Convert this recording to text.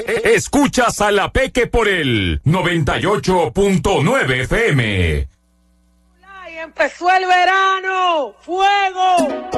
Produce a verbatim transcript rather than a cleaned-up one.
Escuchas a La Peque por el noventa y ocho punto nueve F M. ¡Ay, empezó el verano! ¡Fuego!